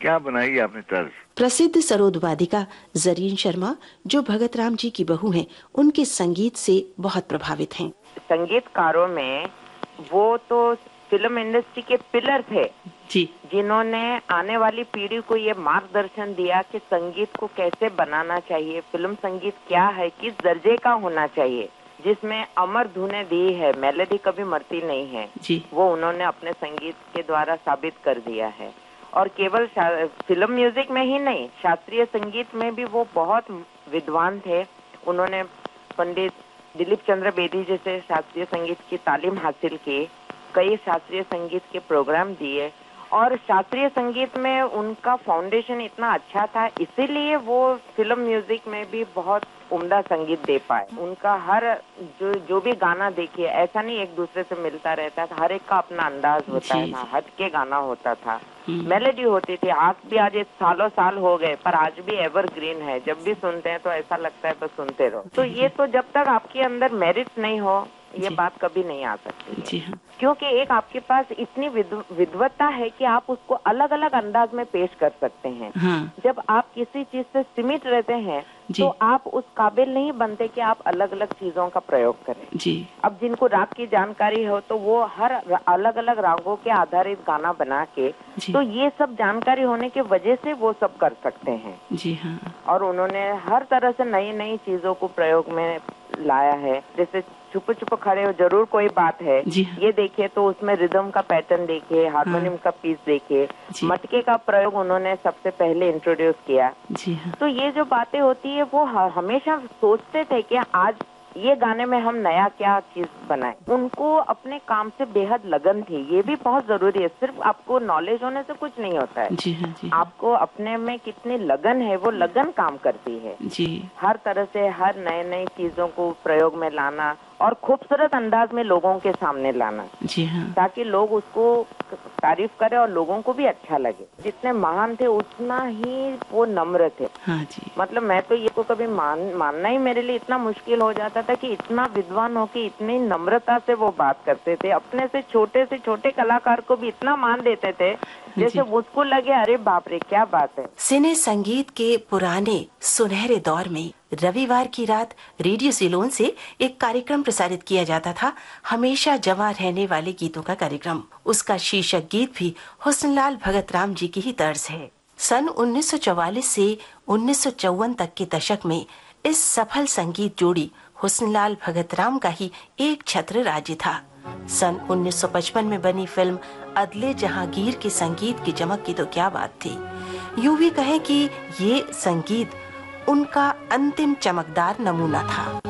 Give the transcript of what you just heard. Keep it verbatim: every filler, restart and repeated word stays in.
क्या बनाई आपने तर्ज? प्रसिद्ध सरोद वादिका जरीन शर्मा, जो भगत राम जी की बहू हैं, उनके संगीत से बहुत प्रभावित हैं। संगीतकारों में वो तो फिल्म इंडस्ट्री के पिलर थे जी, जिन्होंने आने वाली पीढ़ी को ये मार्गदर्शन दिया कि संगीत को कैसे बनाना चाहिए, फिल्म संगीत क्या है, किस दर्जे का होना चाहिए, जिसमें अमर धुनें दी है, मेलोडी कभी मरती नहीं है जी। वो उन्होंने अपने संगीत के द्वारा साबित कर दिया है। और केवल फिल्म म्यूजिक में ही नहीं, शास्त्रीय संगीत में भी वो बहुत विद्वान थे। उन्होंने पंडित दिलीप चंद्र बेदी जैसे शास्त्रीय संगीत की तालीम हासिल की, कई शास्त्रीय संगीत के प्रोग्राम दिए और शास्त्रीय संगीत में उनका फाउंडेशन इतना अच्छा था, इसीलिए वो फिल्म म्यूजिक में भी बहुत उम्दा संगीत दे पाए। उनका हर जो जो भी गाना देखिए, ऐसा नहीं एक दूसरे से मिलता रहता था, हर एक का अपना अंदाज होता है ना, हट के गाना होता था, मेलोडी होती थी। आज भी, आज सालों साल हो गए पर आज भी एवरग्रीन है, जब भी सुनते हैं तो ऐसा लगता है बस सुनते रहो। तो ये तो जब तक आपके अंदर मेरिट नहीं हो ये बात कभी नहीं आ सकती है। जी हाँ। क्योंकि एक आपके पास इतनी विद्वत्ता है कि आप उसको अलग अलग अंदाज में पेश कर सकते हैं। हाँ। जब आप किसी चीज से सीमित रहते हैं तो आप उस काबिल नहीं बनते कि आप अलग अलग चीजों का प्रयोग करें। जी। अब जिनको राग की जानकारी हो तो वो हर अलग अलग रागों के आधारित गाना बना के, तो ये सब जानकारी होने की वजह से वो सब कर सकते हैं। जी हाँ। और उन्होंने हर तरह से नई नई चीजों को प्रयोग में लाया है। जैसे छुप छुप खड़े हो जरूर कोई बात है, हाँ। ये देखिए तो उसमें रिदम का पैटर्न देखिए, हारमोनियम हाँ। का पीस देखिए, मटके का प्रयोग उन्होंने सबसे पहले इंट्रोड्यूस किया। जी हाँ। तो ये जो बातें होती है वो हमेशा सोचते थे कि आज ये गाने में हम नया क्या चीज बनाएं। उनको अपने काम से बेहद लगन थी, ये भी बहुत जरूरी है। सिर्फ आपको नॉलेज होने से कुछ नहीं होता है। जी हाँ, जी। आपको अपने में कितनी लगन है, वो लगन काम करती है। जी। हर तरह से हर नए नई चीजों को प्रयोग में लाना और खूबसूरत अंदाज में लोगों के सामने लाना। जी हाँ। ताकि लोग उसको तारीफ करें और लोगों को भी अच्छा लगे। जितने महान थे उतना ही वो नम्र थे। हाँ जी। मतलब मैं तो ये को कभी मान मानना ही मेरे लिए इतना मुश्किल हो जाता था कि इतना विद्वान हो कि इतनी नम्रता से वो बात करते थे, अपने से छोटे से छोटे कलाकार को भी इतना मान देते थे जैसे उसको लगे अरे बाप रे क्या बात है। सिने संगीत के पुराने सुनहरे दौर में रविवार की रात रेडियो सिलोन से एक कार्यक्रम प्रसारित किया जाता था, हमेशा जवां रहने वाले गीतों का कार्यक्रम। उसका शीर्षक गीत भी हुस्नलाल भगत राम जी की ही तर्ज है। सन उन्नीस सौ चौवालीस से उन्नीस सौ चौवन तक के दशक में इस सफल संगीत जोड़ी हुस्नलाल भगत राम का ही एक छत्र राज्य था। सन उन्नीस सौ पचपन में बनी फिल्म अदले जहांगीर के संगीत की चमक की तो क्या बात थी। यूं भी कहें कि ये संगीत उनका अंतिम चमकदार नमूना था।